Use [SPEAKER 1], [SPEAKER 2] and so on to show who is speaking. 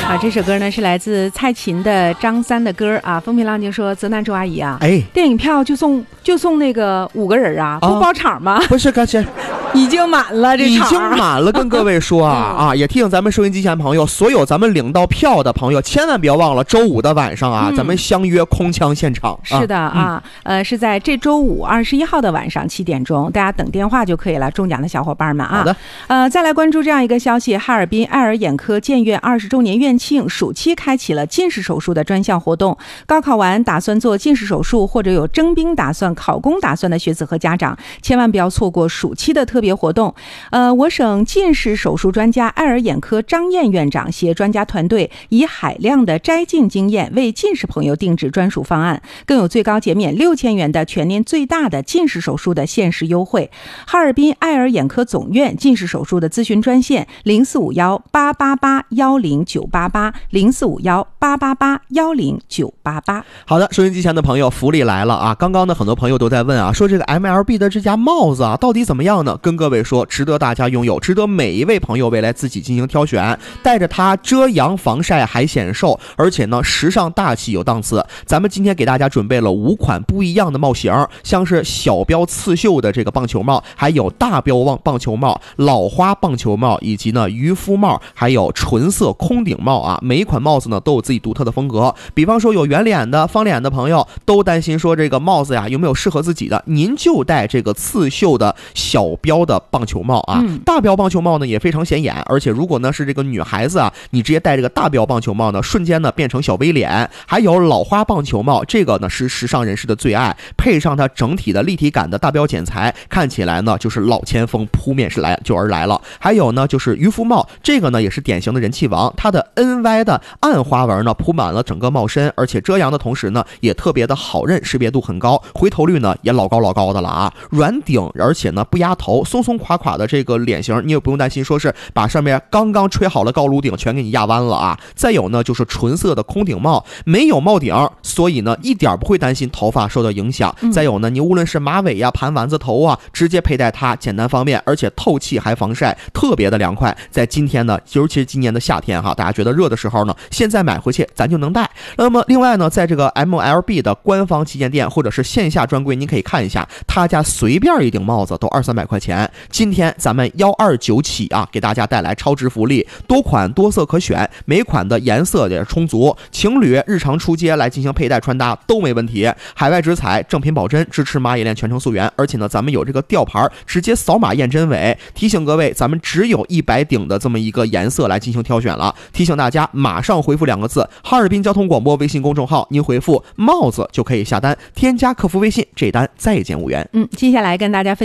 [SPEAKER 1] 这首歌呢是来自蔡琴的张三的歌啊。风平浪静说：“泽南周阿姨啊，电影票就送那个5个人啊，不包场吗？
[SPEAKER 2] 不是，刚才
[SPEAKER 1] 已经满了，这场
[SPEAKER 2] 已经满了。跟各位说啊也提醒咱们收音机前朋友，所有咱们领到票的朋友，千万别忘了周5的晚上啊，咱们相约空腔现场。
[SPEAKER 1] 是的是在这周521号的晚上7点钟，大家等电话就可以了。中奖的小伙伴们啊，
[SPEAKER 2] 好的。
[SPEAKER 1] 再来关注这样一个消息：哈尔滨爱尔眼科建院20周年院庆，暑期开启了近视手术的专项活动。高考完打算做近视手术或者有征兵打算、考公打算的学子和家长，千万不要错过暑期的特别活动。我省近视手术专家爱尔眼科张燕院长携专家团队，以海量的摘镜经验为近视朋友定制专属方案，更有最高减免6000元的全年最大的近视手术的限时优惠。哈尔滨爱尔眼科总院近视手术的咨询专线0451-888-10988，0451-888-10988。
[SPEAKER 2] 好的，收音机前的朋友，福利来了啊！刚刚呢，很多朋友都在问啊，说这个 MLB 的这家帽子啊，到底怎么样呢？跟各位说，值得大家拥有，值得每一位朋友未来自己进行挑选，带着它遮阳防晒还显瘦，而且呢，时尚大气有档次。咱们今天给大家准备了5款不一样的帽型，像是小标刺绣的这个棒球帽，还有大标棒球帽、老花棒球帽，以及呢渔夫帽，还有纯色空顶帽啊。每一款帽子呢都有自己独特的风格，比方说有圆脸的、方脸的朋友都担心说这个帽子呀有没有适合自己的，您就戴这个刺绣的小标的棒球帽啊。大标棒球帽呢也非常显眼，而且如果呢是这个女孩子啊，你直接戴这个大标棒球帽呢，瞬间呢变成小 V 脸。还有老花棒球帽，这个呢是时尚人士的最爱，配上它整体的立体感的大标剪裁，看起来呢就是老前锋扑面而来了。还有呢就是渔夫帽，这个呢也是典型的人气王，它的 NY 的暗花纹呢铺满了整个帽身，而且遮阳的同时呢也特别的好认，识别度很高，回头率呢也老高的了啊。软顶，而且呢不压头，松松垮垮的这个脸型，你也不用担心说是把上面刚刚吹好了高颅顶全给你压弯了啊。再有呢就是纯色的空顶帽，没有帽顶，所以呢一点不会担心头发受到影响。再有呢，你无论是马尾呀、盘丸子头啊，直接佩戴它简单方便，而且透气还防晒，特别的凉快。在今天呢，尤其是今年的夏天哈，大家觉得热的时候呢，现在买回去咱就能戴。那么另外呢，在这个 MLB 的官方旗舰店或者是线下专柜，您可以看一下，他家随便一顶帽子都200-300块钱。今天咱们129起啊，给大家带来超值福利，多款多色可选，每款的颜色也充足，情侣日常出街来进行佩戴穿搭都没问题。海外直采，正品保真，支持马冶链全程溯源，而且呢，咱们有这个吊牌，直接扫码验真伪。提醒各位，咱们只有100顶的这么一个颜色来进行挑选了。提醒大家，马上回复2个字“哈尔滨交通广播”微信公众号，您回复帽子就可以下单，添加客服微信，这单再减5元。
[SPEAKER 1] 接下来跟大家分享